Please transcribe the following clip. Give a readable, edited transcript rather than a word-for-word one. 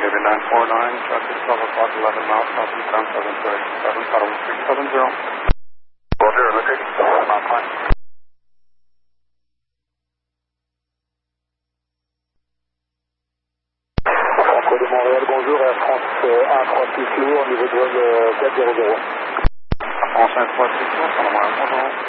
Navy 949, traffic 12 o'clock, 11 miles, southeastbound 737, Tower 670. Roger, looking, mount point. Franco de Montréal, bonjour, Air France 136 lourd, niveau de vol 400. France 136 lourd, bonjour.